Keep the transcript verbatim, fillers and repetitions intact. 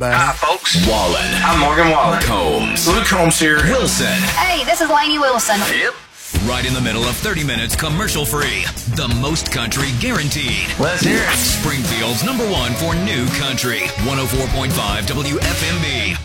Hi, folks. Wallen. I'm Morgan Wallen. Combs. Luke Combs here. Wilson. Hey, this is Lainey Wilson. Yep. Right in the middle of thirty minutes commercial free. The most country guaranteed. Let's hear it. Springfield's number one for new country. one oh four point five W F M B.